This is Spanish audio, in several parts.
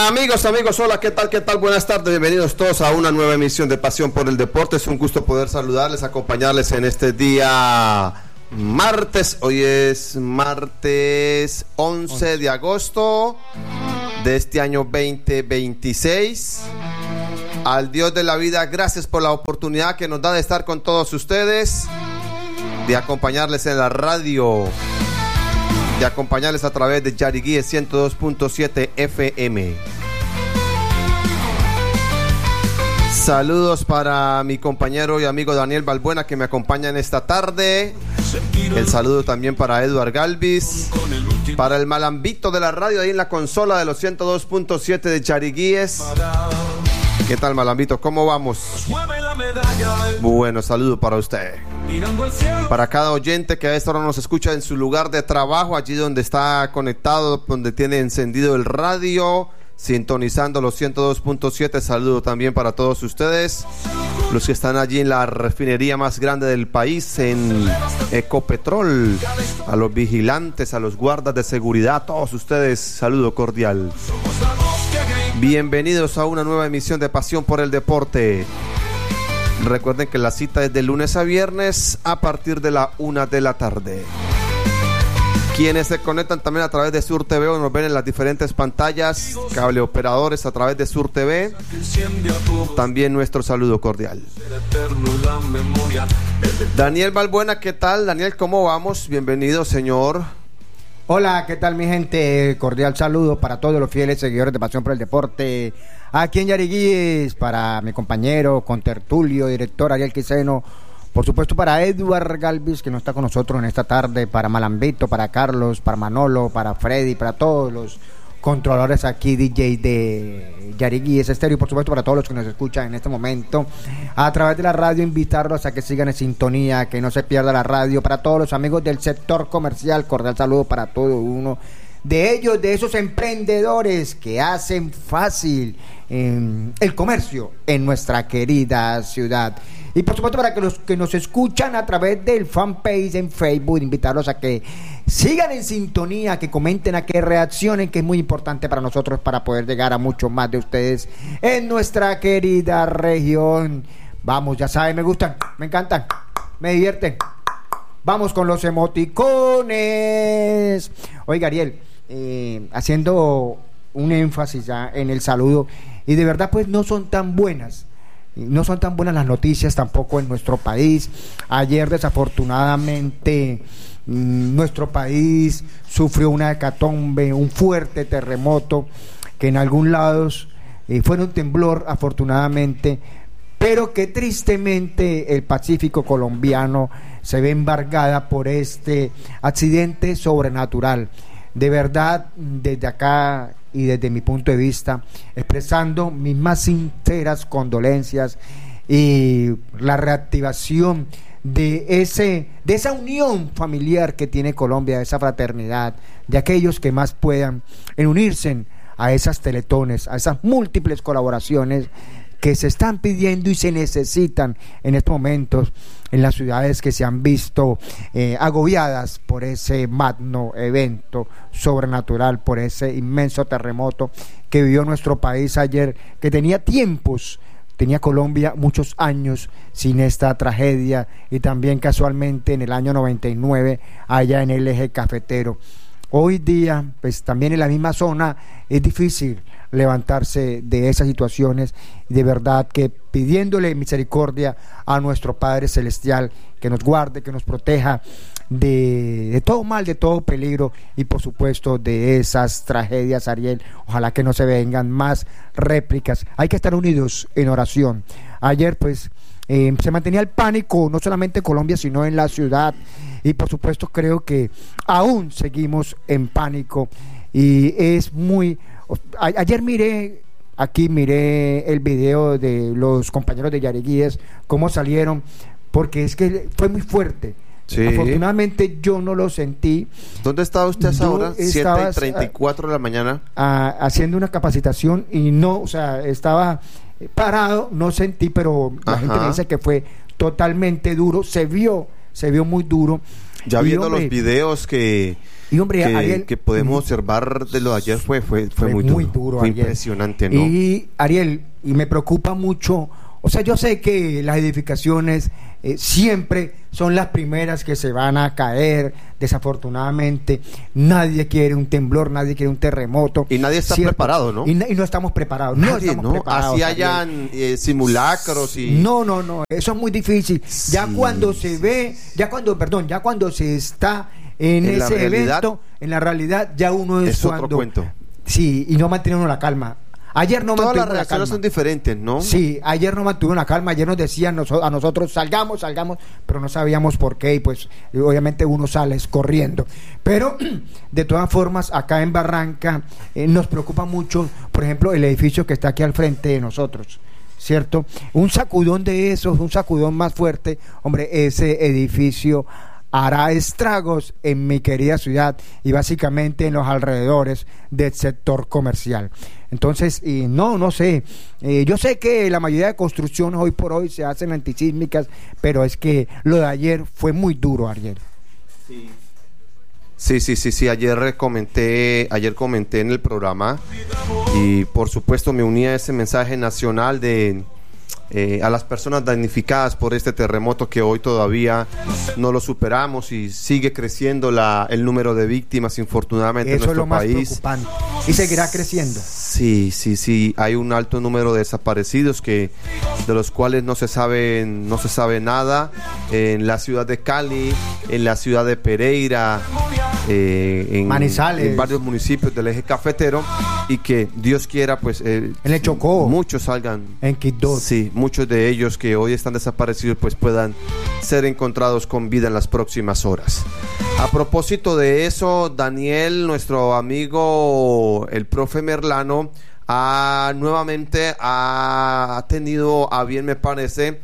Amigos, hola, ¿qué tal? Buenas tardes, bienvenidos todos a una nueva emisión de Pasión por el Deporte. Es un gusto poder saludarles, acompañarles en este día martes. Hoy es martes 11 de agosto de este año 2026. Al Dios de la vida, gracias por la oportunidad que nos da de estar con todos ustedes, de acompañarles en la radio, de acompañarles a través de Yariguíes 102.7 FM. Saludos para mi compañero y amigo Daniel Balbuena, que me acompaña en esta tarde. El saludo también para Eduard Galvis, para el Malambito de la radio ahí en la consola de los 102.7 de Yariguíes. ¿Qué tal, Malambito? ¿Cómo vamos? Bueno, saludo para usted. Para cada oyente que a esta hora nos escucha en su lugar de trabajo, allí donde está conectado, donde tiene encendido el radio, sintonizando los 102.7, saludo también para todos ustedes, los que están allí en la refinería más grande del país, en Ecopetrol, a los vigilantes, a los guardas de seguridad, a todos ustedes, saludo cordial. Bienvenidos a una nueva emisión de Pasión por el Deporte. Recuerden que la cita es de lunes a viernes a partir de la 1 de la tarde. Quienes se conectan también a través de Sur TV o nos ven en las diferentes pantallas, cable operadores a través de Sur TV, también nuestro saludo cordial. Daniel Balbuena, ¿qué tal? Daniel, ¿cómo vamos? Bienvenido, señor. Hola, ¿qué tal, mi gente? Cordial saludo para todos los fieles seguidores de Pasión por el Deporte aquí en Yariguíes, para mi compañero, contertulio, director Ariel Quiseno, por supuesto para Eduard Galvis, que no está con nosotros en esta tarde, para Malambito, para Carlos, para Manolo, para Freddy, para todos los controladores aquí, DJ de Yariguíes Estéreo, y por supuesto para todos los que nos escuchan en este momento a través de la radio, invitarlos a que sigan en sintonía, que no se pierda la radio. Para todos los amigos del sector comercial, cordial saludo para todo uno de ellos, de esos emprendedores que hacen fácil el comercio en nuestra querida ciudad. Y por supuesto para que los que nos escuchan a través del fanpage en Facebook, invitarlos a que sigan en sintonía, que comenten, a que reaccionen, que es muy importante para nosotros para poder llegar a mucho más de ustedes en nuestra querida región. Vamos, ya saben, me gustan, me encantan, me divierten. Vamos con los emoticones. Oiga, Ariel, haciendo un énfasis ya en el saludo, y de verdad pues no son tan buenas las noticias tampoco en nuestro país. Ayer desafortunadamente nuestro país sufrió una hecatombe, un fuerte terremoto, que en algunos lados fue un temblor afortunadamente, pero que tristemente el Pacífico colombiano se ve embargada por este accidente sobrenatural. De verdad, desde acá y desde mi punto de vista, expresando mis más sinceras condolencias y la reactivación de esa unión familiar que tiene Colombia, de esa fraternidad, de aquellos que más puedan en unirse a esas teletones, a esas múltiples colaboraciones que se están pidiendo y se necesitan en estos momentos en las ciudades que se han visto agobiadas por ese magno evento sobrenatural, por ese inmenso terremoto que vivió nuestro país ayer, que tenía Colombia muchos años sin esta tragedia, y también casualmente en el año 99 allá en el eje cafetero. Hoy día, pues también en la misma zona es difícil levantarse de esas situaciones, y de verdad que pidiéndole misericordia a nuestro Padre Celestial, que nos guarde, que nos proteja de todo mal, de todo peligro, y por supuesto de esas tragedias, Ariel. Ojalá que no se vengan más réplicas. Hay que estar unidos en oración. Ayer pues se mantenía el pánico, no solamente en Colombia, sino en la ciudad, y por supuesto creo que aún seguimos en pánico, y es muy... Ayer miré el video de los compañeros de Yariguíes, cómo salieron, porque es que fue muy fuerte. Sí. Afortunadamente yo no lo sentí. ¿Dónde estaba usted a esa hora? 7:34 de la mañana. Haciendo una capacitación, y no, o sea, estaba parado, no sentí, pero la gente me dice que fue totalmente duro, se vio muy duro. Ya viendo los videos que Y hombre, Ariel, que podemos observar de lo de ayer fue muy duro, fue impresionante, ¿no? Y Ariel, y me preocupa mucho, o sea, yo sé que las edificaciones siempre son las primeras que se van a caer, desafortunadamente. Nadie quiere un temblor, nadie quiere un terremoto. Y nadie está preparado, ¿no? Y no estamos preparados. Nadie, no estamos preparados. Así hayan simulacros y... No, eso es muy difícil. Sí, ya cuando se ve, ya cuando se está en ese evento, en la realidad, ya uno es cuando... otro cuento. Sí, y no mantiene uno la calma. Ayer no todas mantuvimos las reacciones son diferentes, ¿no? Sí, ayer no mantuvimos la calma. Ayer nos decían a nosotros salgamos, pero no sabíamos por qué, y pues obviamente uno sale corriendo. Pero de todas formas, acá en Barranca nos preocupa mucho, por ejemplo, el edificio que está aquí al frente de nosotros, ¿cierto? Un sacudón de esos, un sacudón más fuerte, hombre, ese edificio hará estragos en mi querida ciudad y básicamente en los alrededores del sector comercial. Entonces, no sé, yo sé que la mayoría de construcciones hoy por hoy se hacen antisísmicas, pero es que lo de ayer fue muy duro, Ariel. Sí, ayer comenté en el programa y por supuesto me uní a ese mensaje nacional de a las personas damnificadas por este terremoto, que hoy todavía no lo superamos y sigue creciendo el número de víctimas, infortunadamente. Eso en nuestro país. Eso es lo más preocupante y seguirá creciendo. Sí, hay un alto número de desaparecidos de los cuales no se sabe nada en la ciudad de Cali, en la ciudad de Pereira, en Manizales, en varios municipios del eje cafetero, y que Dios quiera pues en el Chocó, muchos salgan, en Quibdó. Sí, muchos de ellos que hoy están desaparecidos pues puedan ser encontrados con vida en las próximas horas. A propósito de eso, Daniel, nuestro amigo el profe Merlano nuevamente ha tenido a bien, me parece,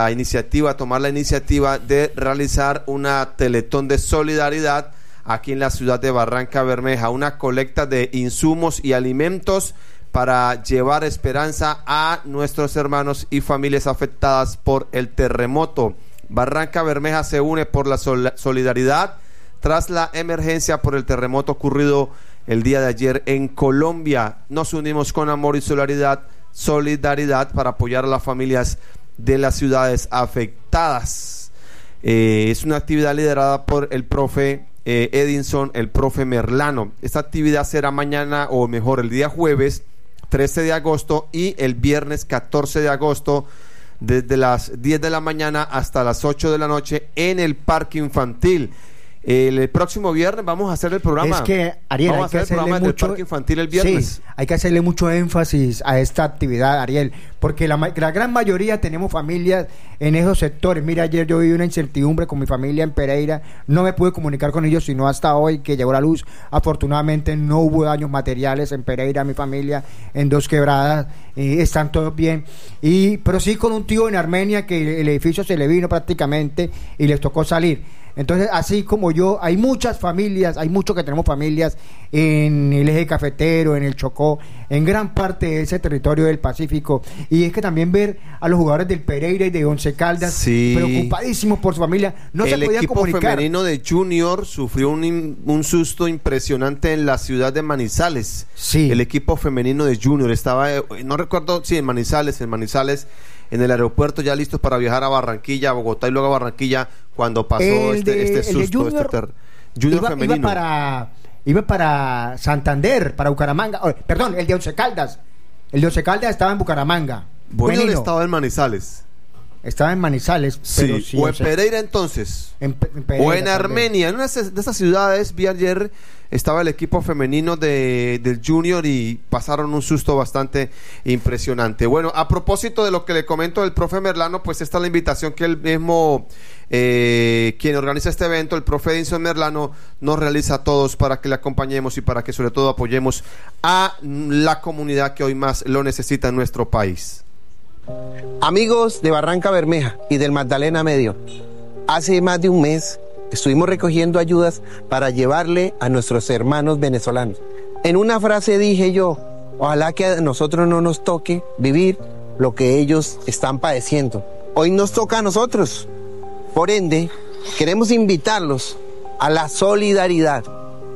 tomar la iniciativa de realizar una teletón de solidaridad aquí en la ciudad de Barranca Bermeja, una colecta de insumos y alimentos para llevar esperanza a nuestros hermanos y familias afectadas por el terremoto. Barranca Bermeja se une por la solidaridad tras la emergencia por el terremoto ocurrido el día de ayer en Colombia. Nos unimos con amor y solidaridad para apoyar a las familias de las ciudades afectadas. Es una actividad liderada por el profe Edinson, el profe Merlano. Esta actividad será mañana, o mejor, el día jueves 13 de agosto y el viernes 14 de agosto, desde las 10 de la mañana hasta las 8 de la noche en el Parque Infantil. El próximo viernes vamos a hacer el programa. Es que, Ariel, vamos a hacer el programa del Parque Infantil el viernes. Sí, hay que hacerle mucho énfasis a esta actividad, Ariel, porque la gran mayoría tenemos familias en esos sectores. Mira, ayer yo viví una incertidumbre con mi familia en Pereira, no me pude comunicar con ellos sino hasta hoy que llegó la luz. Afortunadamente no hubo daños materiales en Pereira, mi familia en Dos Quebradas, están todos bien, pero sí con un tío en Armenia que el edificio se le vino prácticamente y les tocó salir. Entonces, así como yo, hay muchos que tenemos familias en el eje cafetero, en el Chocó, en gran parte de ese territorio del Pacífico. Y es que también ver a los jugadores del Pereira y de Once Caldas, sí, preocupadísimos por su familia, no se podían comunicar. El equipo femenino de Junior sufrió un susto impresionante en la ciudad de Manizales. Sí. El equipo femenino de Junior estaba, no recuerdo, sí, en Manizales, en el aeropuerto, ya listos para viajar a Barranquilla, a Bogotá y luego a Barranquilla, cuando pasó este susto. Junior femenino. Iba para Santander, para Bucaramanga. Perdón, el de Once Caldas. El de Once Caldas estaba en Bucaramanga. Junior estaba en Manizales. Estaba en Manizales, pero sí, o en Pereira entonces, en Pereira, o en Armenia, en una de esas ciudades. Vi ayer, estaba el equipo femenino del Junior y pasaron un susto bastante impresionante. Bueno, a propósito de lo que le comento del profe Merlano, pues esta es la invitación que él mismo, quien organiza este evento, el profe Edinson Merlano, nos realiza a todos para que le acompañemos y para que sobre todo apoyemos a la comunidad que hoy más lo necesita en nuestro país. Amigos de Barranca Bermeja y del Magdalena Medio, hace más de un mes estuvimos recogiendo ayudas para llevarle a nuestros hermanos venezolanos. En una frase dije yo, ojalá que a nosotros no nos toque vivir lo que ellos están padeciendo. Hoy nos toca a nosotros. Por ende, queremos invitarlos a la solidaridad.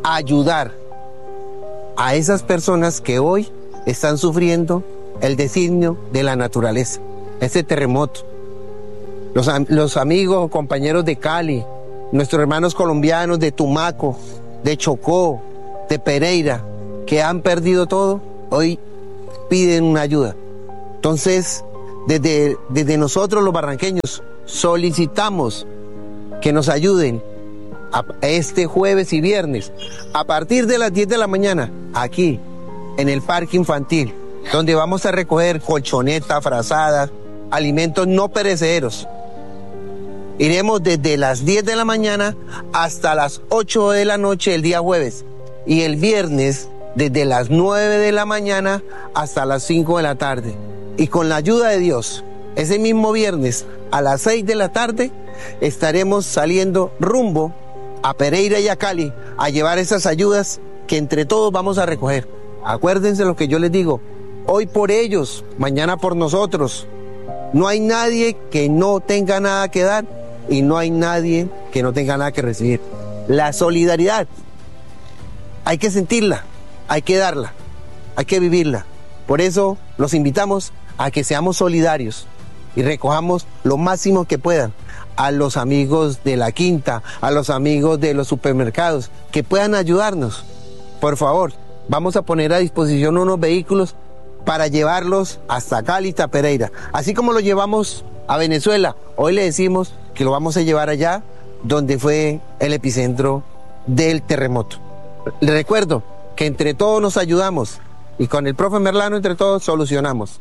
ayudar a esas personas que hoy están sufriendo el designio de la naturaleza, este terremoto. Los amigos, compañeros de Cali, nuestros hermanos colombianos de Tumaco, de Chocó, de Pereira, que han perdido todo, hoy piden una ayuda. Entonces, desde nosotros los barranqueños solicitamos que nos ayuden a este jueves y viernes a partir de las 10 de la mañana aquí en el parque infantil, donde vamos a recoger colchonetas, frazadas, alimentos no perecederos. Iremos desde las 10 de la mañana hasta las 8 de la noche el día jueves y el viernes desde las 9 de la mañana hasta las 5 de la tarde. Y con la ayuda de Dios, ese mismo viernes a las 6 de la tarde estaremos saliendo rumbo a Pereira y a Cali a llevar esas ayudas que entre todos vamos a recoger. Acuérdense lo que yo les digo, hoy por ellos, mañana por nosotros. No hay nadie que no tenga nada que dar y no hay nadie que no tenga nada que recibir. La solidaridad hay que sentirla, hay que darla, hay que vivirla. Por eso los invitamos a que seamos solidarios y recojamos lo máximo que puedan a los amigos de la quinta, a los amigos de los supermercados, que puedan ayudarnos. Por favor, vamos a poner a disposición unos vehículos para llevarlos hasta Cali, hasta Pereira. Así como lo llevamos a Venezuela, hoy le decimos que lo vamos a llevar allá donde fue el epicentro del terremoto. Le recuerdo que entre todos nos ayudamos y con el profe Merlano entre todos solucionamos.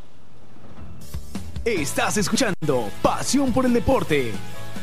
Estás escuchando Pasión por el Deporte.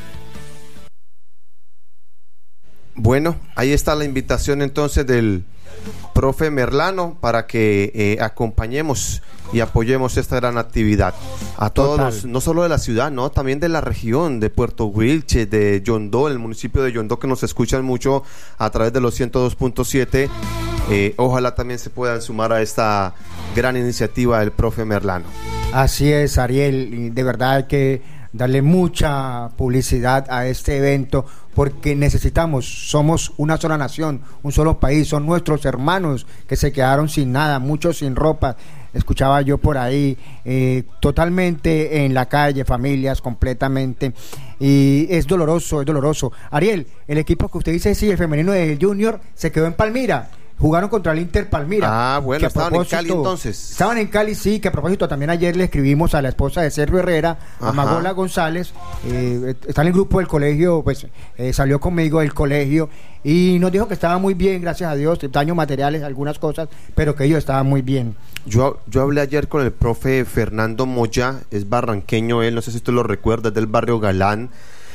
Bueno, ahí está la invitación entonces del profe Merlano para que acompañemos y apoyemos esta gran actividad a todos los, no solo de la ciudad, no, también de la región de Puerto Wilches, de Yondó, el municipio de Yondó, que nos escuchan mucho a través de los 102.7. Ojalá también se puedan sumar a esta gran iniciativa del profe Merlano. Así es, Ariel, y de verdad hay que darle mucha publicidad a este evento porque necesitamos, somos una sola nación, un solo país, son nuestros hermanos que se quedaron sin nada, muchos sin ropa. Escuchaba yo por ahí, totalmente en la calle, familias completamente, y es doloroso, es doloroso. Ariel, el equipo que usted dice, sí, el femenino de Junior, se quedó en Palmira. Jugaron contra el Inter Palmira. Ah, bueno, estaban en Cali entonces. Estaban en Cali, sí, que a propósito también ayer le escribimos a la esposa de Sergio Herrera, a Magola González, está en el grupo del colegio, pues salió conmigo del colegio y nos dijo que estaba muy bien, gracias a Dios, daños materiales, algunas cosas, pero que ellos estaban muy bien. Yo hablé ayer con el profe Fernando Moya, es barranqueño él, no sé si tú lo recuerdas, del barrio Galán.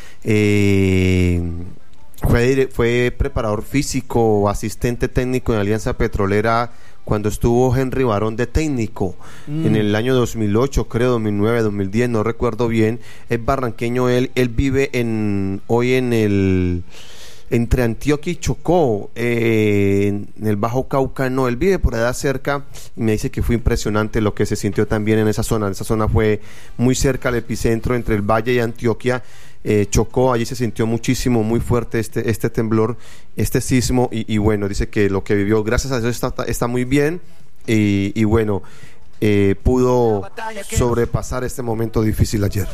Fue preparador físico, asistente técnico en Alianza Petrolera cuando estuvo Henry Barón de técnico en el año 2008, creo, 2009, 2010, no recuerdo bien. Es barranqueño él vive hoy entre Antioquia y Chocó, en el Bajo Cauca, no, él vive por allá cerca y me dice que fue impresionante lo que se sintió también en esa zona. Esa zona fue muy cerca al epicentro entre el Valle y Antioquia. Chocó, allí se sintió muchísimo, muy fuerte este temblor, este sismo y bueno, dice que lo que vivió, gracias a Dios está muy bien y bueno, pudo sobrepasar este momento difícil ayer.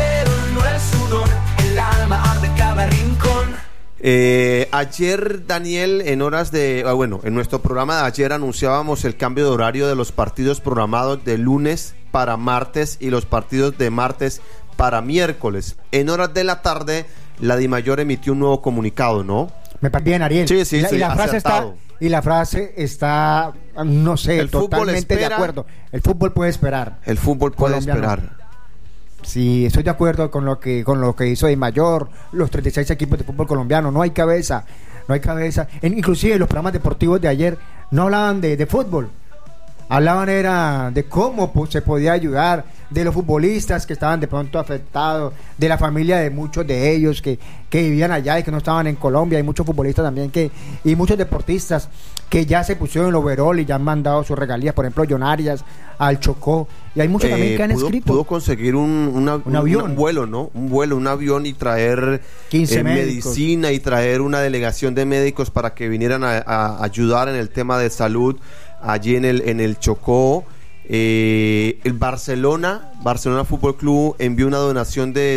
Ayer, Daniel, en nuestro programa de ayer anunciábamos el cambio de horario de los partidos programados de lunes para martes y los partidos de martes para miércoles. En horas de la tarde, la DIMAYOR emitió un nuevo comunicado, ¿no? Me parece bien, Ariel. Sí, y la frase está, no sé, el totalmente de acuerdo. El fútbol puede esperar. El fútbol puede esperar. Sí, estoy de acuerdo con lo que hizo DIMAYOR, los 36 equipos de fútbol colombiano. No hay cabeza. Inclusive los programas deportivos de ayer no hablaban de fútbol. Hablaban era de cómo se podía ayudar, de los futbolistas que estaban de pronto afectados, de la familia de muchos de ellos que vivían allá y que no estaban en Colombia. Hay muchos futbolistas también y muchos deportistas que ya se pusieron el overall y ya han mandado sus regalías, por ejemplo, John Arias al Chocó, y hay muchos también que han escrito. Pudo conseguir un avión, un vuelo, ¿no? Un avión y traer 15 medicina y traer una delegación de médicos para que vinieran a ayudar en el tema de salud allí en el Chocó. El Barcelona Fútbol Club envió una donación de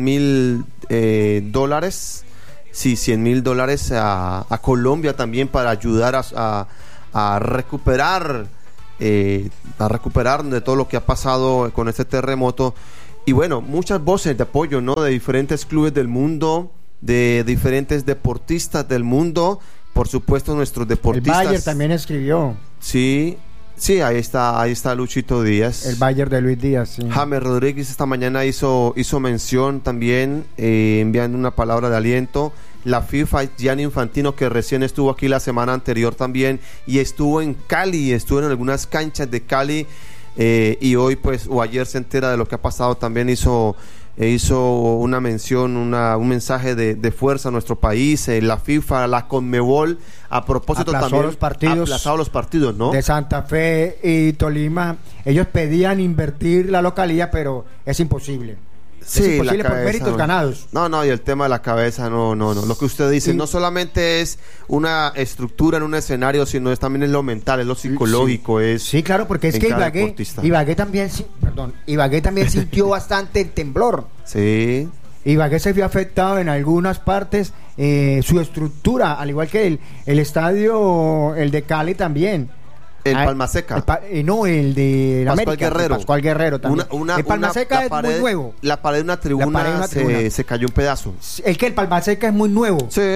$100,000. Sí, $100,000 a Colombia también para ayudar a recuperar de todo lo que ha pasado con este terremoto. Y bueno, muchas voces de apoyo, ¿no? De diferentes clubes del mundo, de diferentes deportistas del mundo, por supuesto nuestros deportistas. El Bayern también escribió. Sí, ahí está Luchito Díaz. El Bayern de Luis Díaz, sí. James Rodríguez esta mañana hizo mención también, enviando una palabra de aliento. La FIFA, Gianni Infantino, que recién estuvo aquí la semana anterior también, y estuvo en Cali, estuvo en algunas canchas de Cali, y hoy o ayer se entera de lo que ha pasado. También hizo una mención, un mensaje de fuerza a nuestro país. La FIFA, la Conmebol, a propósito también aplazado los partidos, ¿no? De Santa Fe y Tolima. Ellos pedían invertir la localía, pero es imposible. Sí, es imposible la cabeza, por méritos ganados. No, y el tema de la cabeza, no. Lo que usted dice, no solamente es una estructura en un escenario, sino también es lo mental, es lo psicológico. Sí, claro, porque es que Ibagué también sintió bastante el temblor. Sí. Ibagué se vio afectado en algunas partes, su estructura, al igual que el estadio, el de Cali también. El Palmaseca. El de Pascual América, Guerrero. Pascual Guerrero también. El Palmaseca es muy nuevo. La pared de una tribuna se cayó un pedazo. El Palmaseca es muy nuevo. Sí.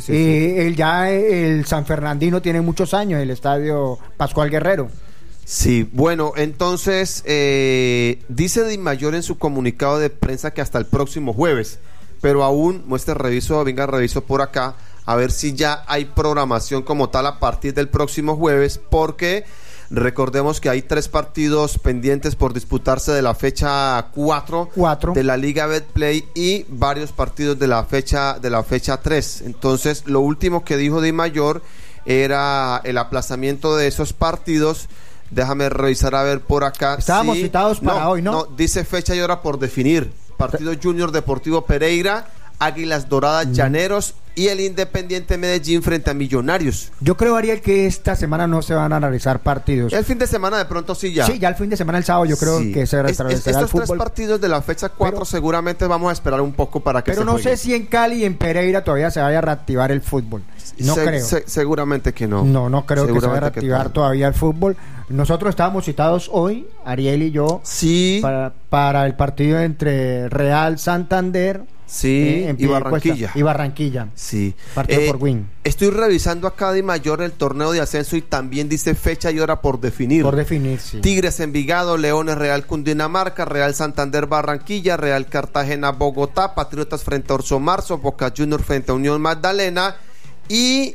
El San Fernandino tiene muchos años, el estadio Pascual Guerrero. Sí, bueno, entonces dice Dimayor en su comunicado de prensa que hasta el próximo jueves, pero aún reviso por acá a ver si ya hay programación como tal a partir del próximo jueves, porque recordemos que hay 3 partidos pendientes por disputarse de la fecha 4 de la Liga Betplay y varios partidos de la fecha 3. Entonces, lo último que dijo Dimayor era el aplazamiento de esos partidos. Déjame revisar a ver por acá. Estábamos citados para hoy, ¿no? No, dice fecha y hora por definir. Partido Junior Deportivo Pereira, Águilas Doradas Llaneros y el Independiente Medellín frente a Millonarios. Yo creo, Ariel, que esta semana no se van a analizar partidos. El fin de semana de pronto sí ya. Sí, ya el fin de semana, el sábado, yo creo que se restablecerá el fútbol. Estos 3 partidos de la fecha 4 seguramente vamos a esperar un poco para que se jueguen. Pero no sé si en Cali y en Pereira todavía se vaya a reactivar el fútbol. No creo. Seguramente que no. No creo que se vaya a reactivar todavía el fútbol. Nosotros estábamos citados hoy, Ariel y yo, para el partido entre Real Santander y Barranquilla. Y Barranquilla. Sí. Partido por Win. Estoy revisando acá de mayor el torneo de ascenso y también dice fecha y hora por definir. Por definir, sí. Tigres Envigado, Leones Real Cundinamarca, Real Santander Barranquilla, Real Cartagena Bogotá, Patriotas frente a Orso Marzo, Boca Juniors frente a Unión Magdalena. Y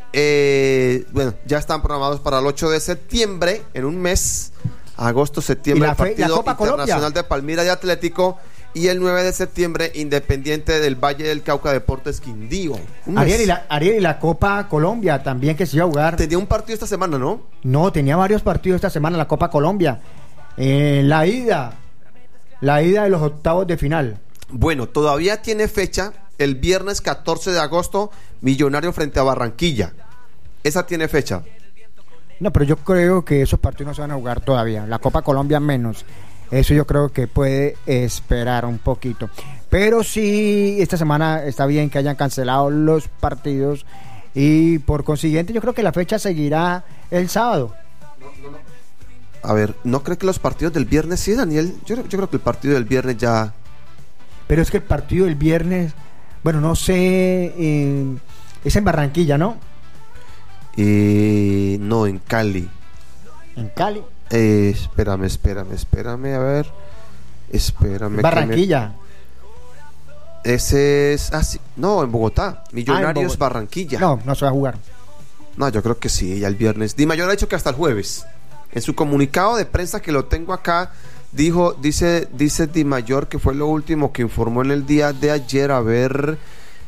ya están programados para el 8 de septiembre, en un mes, agosto-septiembre, el partido internacional Colombia de Palmira y Atlético, y el 9 de septiembre, Independiente del Valle del Cauca Deportes Quindío. Ariel, y la Copa Colombia también, que se iba a jugar. Tenía un partido esta semana, ¿no? No, tenía varios partidos esta semana, la Copa Colombia. La ida de los octavos de final. Bueno, todavía tiene fecha. El viernes 14 de agosto, Millonario frente a Barranquilla. Esa tiene fecha. No, pero yo creo que esos partidos no se van a jugar todavía. La Copa Colombia menos. Eso yo creo que puede esperar un poquito. Pero sí, esta semana está bien que hayan cancelado los partidos. Y por consiguiente, yo creo que la fecha seguirá el sábado. A ver, ¿no cree que los partidos del viernes sí, Daniel? Yo creo que el partido del viernes ya... Pero es que el partido del viernes... Bueno, no sé, es en Barranquilla, ¿no? No, en Cali. ¿En Cali? Espérame, a ver. Espérame. Barranquilla. Ese es... sí. No, en Bogotá. Millonarios, en Barranquilla. No se va a jugar. No, yo creo que sí, ya el viernes. Dimayor ha dicho que hasta el jueves. En su comunicado de prensa, que lo tengo acá, Dice Di Mayor que fue lo último que informó en el día de ayer. A ver.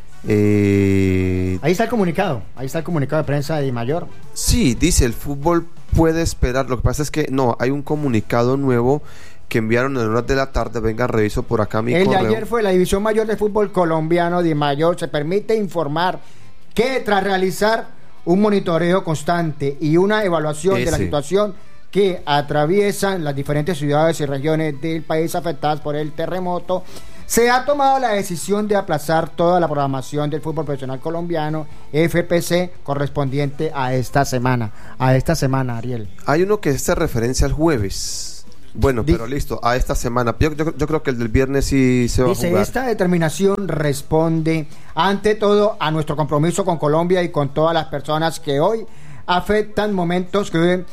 Ahí está el comunicado de prensa de Di Mayor. Sí, dice, el fútbol puede esperar. Lo que pasa es que no, hay un comunicado nuevo que enviaron en horas de la tarde. Venga, reviso por acá mi correo. El de ayer fue: la División Mayor de Fútbol Colombiano, Di Mayor, se permite informar que tras realizar un monitoreo constante y una evaluación de la situación que atraviesan las diferentes ciudades y regiones del país afectadas por el terremoto, se ha tomado la decisión de aplazar toda la programación del fútbol profesional colombiano, FPC, correspondiente a esta semana, Ariel. Hay uno que hace referencia al jueves. Bueno, pero listo, a esta semana. Yo creo que el del viernes sí se va a jugar. Esta determinación responde ante todo a nuestro compromiso con Colombia y con todas las personas que hoy enfrentan momentos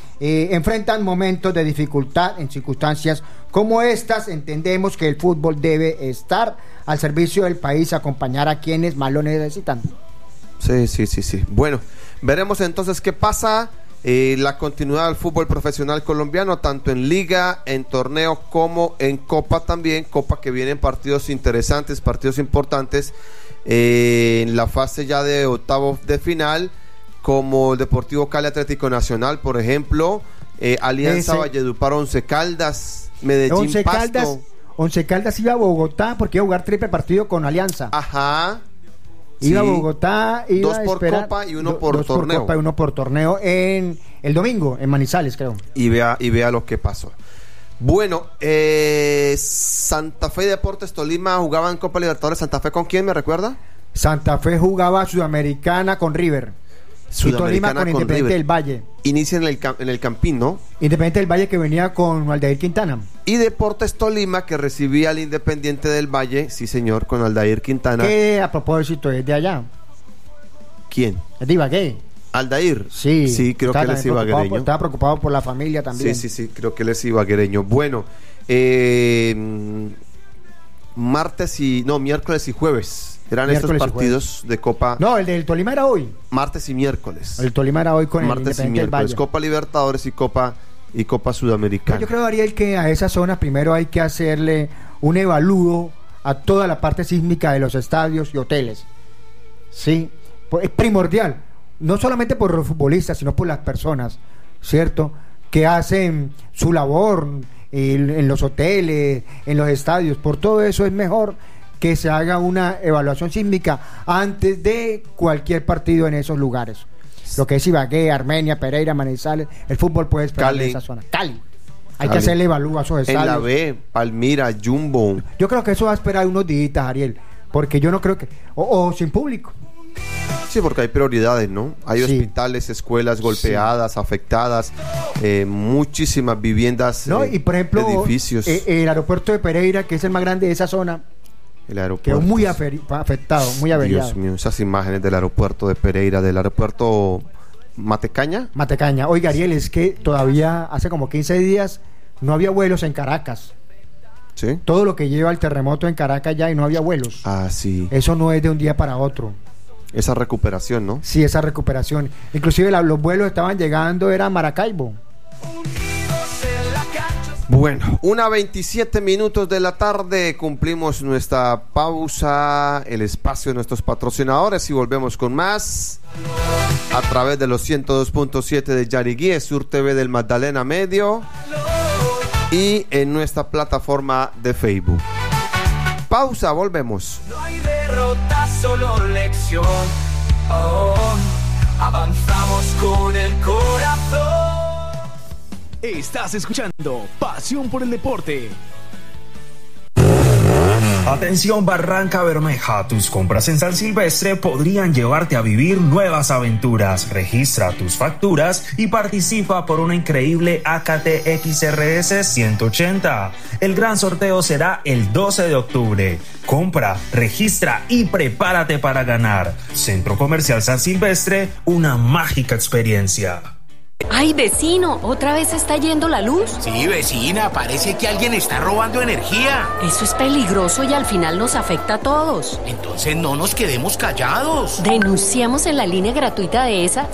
de dificultad en circunstancias como estas. Entendemos que el fútbol debe estar al servicio del país, acompañar a quienes más lo necesitan. Sí. Bueno, veremos entonces qué pasa. La continuidad del fútbol profesional colombiano, tanto en liga, en torneo, como en copa también. Copa que vienen partidos interesantes, partidos importantes en la fase ya de octavos de final, como el Deportivo Cali Atlético Nacional, por ejemplo, Alianza Valledupar, Once Caldas, Medellín, Pasto. Once Caldas iba a Bogotá porque iba a jugar triple partido con Alianza. Ajá. Iba a Bogotá, dos por copa y uno por torneo. Por copa y uno por torneo en el domingo, en Manizales, creo. Y vea lo que pasó. Bueno, Santa Fe y Deportes Tolima jugaban Copa Libertadores. ¿Santa Fe con quién, me recuerda? Santa Fe jugaba Sudamericana con River. Y Tolima con Independiente del Valle. Inicia en el Campín, ¿no? Independiente del Valle, que venía con Aldair Quintana. Y Deportes Tolima, que recibía al Independiente del Valle, sí señor, con Aldair Quintana. Que a propósito es de allá. ¿Quién? Es de Ibagué. ¿Aldair? Sí, creo que él es ibaguereño. Estaba preocupado por la familia también. Sí, creo que él es ibaguereño. Bueno, miércoles y jueves. Eran estos partidos de Copa. No, el del Tolima era hoy. Martes y miércoles. El Tolima era hoy con el Independiente del Valle. Copa Libertadores y Copa Sudamericana. Yo creo, Ariel, que a esa zona primero hay que hacerle un evalúo a toda la parte sísmica de los estadios y hoteles. Sí, es primordial, no solamente por los futbolistas, sino por las personas, ¿cierto?, que hacen su labor en los hoteles, en los estadios. Por todo eso es mejor que se haga una evaluación sísmica antes de cualquier partido en esos lugares. Lo que es Ibagué, Armenia, Pereira, Manizales, el fútbol puede esperar en esa zona. Cali. Hay que hacerle evalúo a esos estadios. En la B, Palmira, Jumbo. Yo creo que eso va a esperar unos días, Ariel, porque yo no creo que... O sin público. Sí, porque hay prioridades, ¿no? Hay hospitales, escuelas golpeadas, afectadas, muchísimas viviendas, y por ejemplo, edificios. El aeropuerto de Pereira, que es el más grande de esa zona, el aeropuerto quedó muy afectado, muy averiado. Dios mío, esas imágenes del aeropuerto de Pereira, del aeropuerto Matecaña. Oiga, Ariel, es que todavía hace como 15 días no había vuelos en Caracas. ¿Sí? Todo lo que lleva el terremoto en Caracas ya, y no había vuelos. Ah, sí. Eso no es de un día para otro. Esa recuperación, ¿no? Sí, esa recuperación. Inclusive los vuelos estaban llegando, era Maracaibo. Bueno, 1:27 de la tarde, cumplimos nuestra pausa, el espacio de nuestros patrocinadores, y volvemos con más a través de los 102.7 de Yariguí, Sur TV del Magdalena Medio, y en nuestra plataforma de Facebook. Pausa, volvemos. No hay derrota, solo lección. Avanzamos con el corazón. Estás escuchando Pasión por el Deporte. Atención Barranca Bermeja, tus compras en San Silvestre podrían llevarte a vivir nuevas aventuras. Registra tus facturas y participa por una increíble AKT XRS 180. El gran sorteo será el 12 de octubre. Compra, registra y prepárate para ganar. Centro Comercial San Silvestre, una mágica experiencia. Ay, vecino, ¿otra vez está yendo la luz? Sí, vecina, parece que alguien está robando energía. Eso es peligroso y al final nos afecta a todos. Entonces no nos quedemos callados. Denunciemos en la línea gratuita de ESA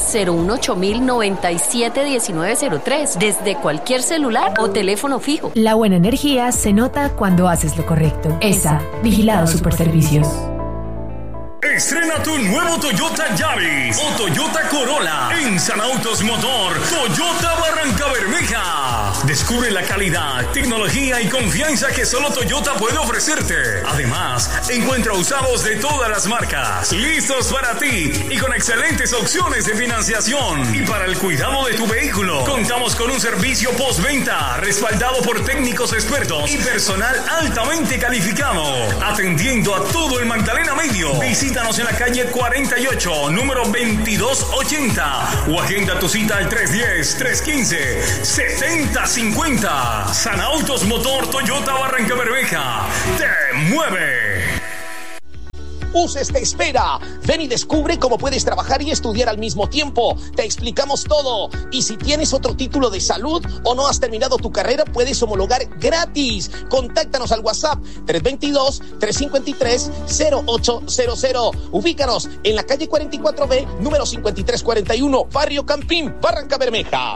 018-097-1903 desde cualquier celular o teléfono fijo. La buena energía se nota cuando haces lo correcto. ESA, Vigilado Superservicios. Estrena tu nuevo Toyota Yaris o Toyota Corolla en San Autos Motor Toyota Barranca Bermeja. Descubre la calidad, tecnología y confianza que solo Toyota puede ofrecerte. Además, encuentra usados de todas las marcas, listos para ti y con excelentes opciones de financiación. Y para el cuidado de tu vehículo, contamos con un servicio postventa respaldado por técnicos expertos y personal altamente calificado, atendiendo a todo el Magdalena Medio. Visítanos en la calle 48, número 2280 o agenda tu cita al 310-315-7050. San Autos Motor Toyota Barranca Bermeja te mueve. UCES te espera. Ven y descubre cómo puedes trabajar y estudiar al mismo tiempo. Te explicamos todo. Y si tienes otro título de salud o no has terminado tu carrera, puedes homologar gratis. Contáctanos al WhatsApp 322-353-0800. Ubícanos en la calle 44B, número 5341, Barrio Campín, Barranca Bermeja.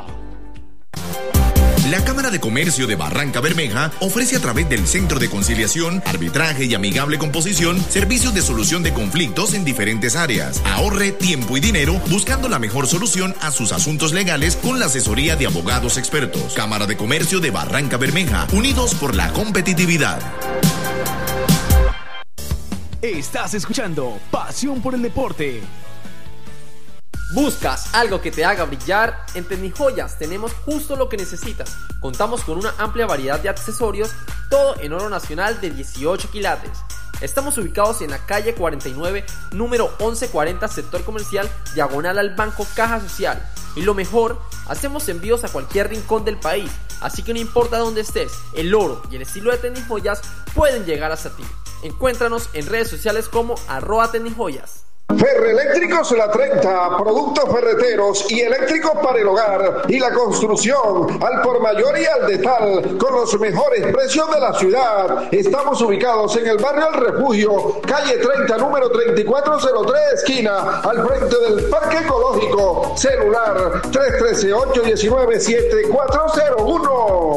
La Cámara de Comercio de Barranca Bermeja ofrece a través del Centro de Conciliación, Arbitraje y Amigable Composición servicios de solución de conflictos en diferentes áreas. Ahorre tiempo y dinero buscando la mejor solución a sus asuntos legales con la asesoría de abogados expertos. Cámara de Comercio de Barranca Bermeja, unidos por la competitividad. Estás escuchando Pasión por el Deporte. ¿Buscas algo que te haga brillar? En Tecnijoyas tenemos justo lo que necesitas. Contamos con una amplia variedad de accesorios, todo en oro nacional de 18 quilates. Estamos ubicados en la calle 49, número 1140, sector comercial, diagonal al Banco Caja Social. Y lo mejor, hacemos envíos a cualquier rincón del país, así que no importa dónde estés, el oro y el estilo de Tecnijoyas pueden llegar hasta ti. Encuéntranos en redes sociales como @Tecnijoyas. Ferreeléctricos La 30, productos ferreteros y eléctricos para el hogar y la construcción, al por mayor y al detal, con los mejores precios de la ciudad. Estamos ubicados en el barrio El Refugio, calle 30, número 3403, esquina, al frente del Parque Ecológico. Celular 313-819-7401.